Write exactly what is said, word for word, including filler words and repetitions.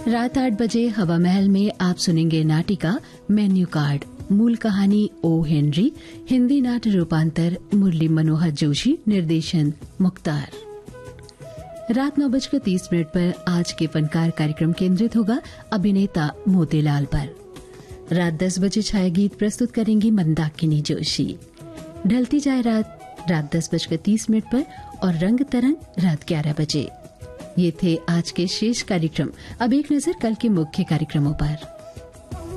रात आठ बजे हवा महल में आप सुनेंगे नाटिका मेन्यू कार्ड। मूल कहानी ओ हेनरी, हिंदी नाट्य रूपांतर मुरली मनोहर जोशी, निर्देशन मुख्तार। रात नौ बजकर तीस मिनट पर आज के फनकार कार्यक्रम केंद्रित होगा अभिनेता मोतीलाल पर। रात दस बजे छाया गीत प्रस्तुत करेंगी मंदाकिनी जोशी। ढलती जाए रात रात दस बजकर तीस मिनट पर और रंग तरंग रात ग्यारह बजे। ये थे आज के शेष कार्यक्रम। अब एक नजर कल के मुख्य कार्यक्रमों पर।